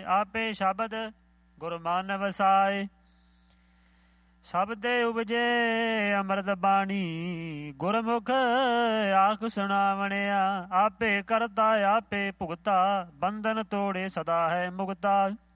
ਆਪੇ ਸ਼ਬਦ ਗੁਰ ਮਨ ਵਸਾਏ। ਸਬਦੇ ਉਪਜੇ ਅੰਮ੍ਰਿਤ ਬਾਣੀ ਗੁਰਮੁਖ ਆਖ ਸੁਣਾਵਣਿਆ। ਆਪੇ ਕਰਤਾ ਆਪੇ ਭੁਗਤਾ ਬੰਧਨ ਤੋੜੇ ਸਦਾ ਹੈ ਮੁਕਤਾ।